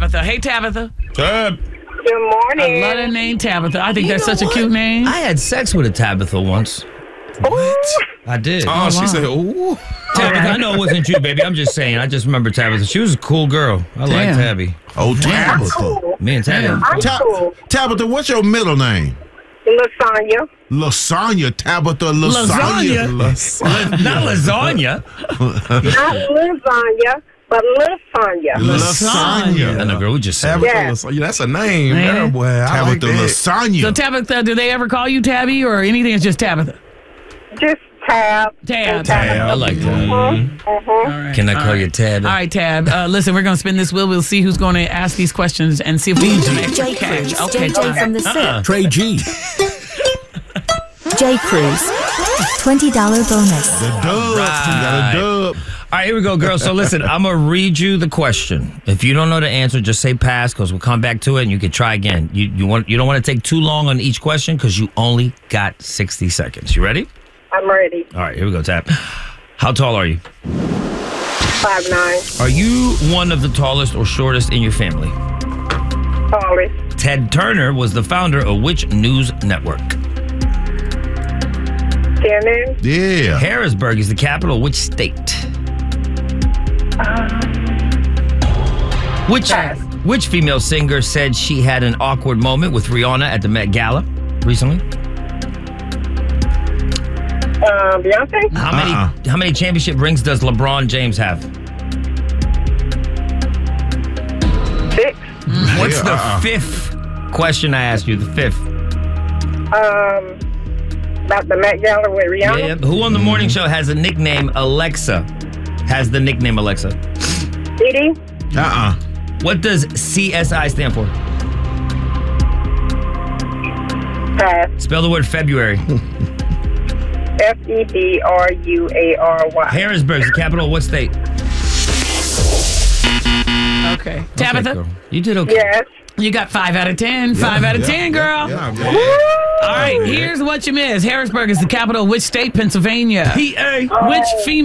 Tabitha. Hey, Tabitha. Tab. Good morning. I love the name Tabitha. I think that's such a cute name. I had sex with a Tabitha once. What? I did. Oh, she said, ooh. Tabitha, I know it wasn't you, baby. I'm just saying. I just remember Tabitha. She was a cool girl. I like Tabby. Oh, Tabitha. Cool. Me and Tabby. I'm cool. Tabitha, what's your middle name? Lasagna. Lasagna, Tabitha, Lasagna? Not lasagna. Not lasagna, but lasagna. Lasagna. I know, girl. We just said Tabitha, Yeah. Lasagna. That's a name. Man. Girl, boy. I like Tabitha, So Lasagna. Tabitha, do they ever call you Tabby or anything? It's just Tabitha. Just Tab. Tab. I like that. All right. Can I call you Tab? All right, Tab. Listen, we're going to spin this wheel. We'll see who's going to ask these questions and see if we can do J. extra cash. Cruz, Okay, JJ from the SIP. Trey G. J. Cruz, $20 bonus. The dub. Right. You got a dub. All right, here we go, girls. So listen, I'm going to read you the question. If you don't know the answer, just say pass because we'll come back to it and you can try again. You don't want to take too long on each question because you only got 60 seconds. You ready? I'm ready. All right, here we go, Tab. How tall are you? 5'9". Are you one of the tallest or shortest in your family? Tallest. Ted Turner was the founder of which news network? CNN. Yeah. Harrisburg is the capital of which state? Which female singer said she had an awkward moment with Rihanna at the Met Gala recently? Beyonce. How many championship rings does LeBron James have? 6. What's the fifth question I asked you? The fifth. About the Met Gala with Rihanna. Yeah. Who on the morning show has a nickname Alexa? Has the nickname Alexa? Diddy. What does CSI stand for? Pass. Spell the word February. February. Harrisburg is the capital of what state? Okay. Tabitha, girl. You did okay. Yes. you got 5 out of 10. 5 out of 10, girl. Yeah, man. All right, here's what you missed. Harrisburg is the capital of which state? Pennsylvania. PA. Which female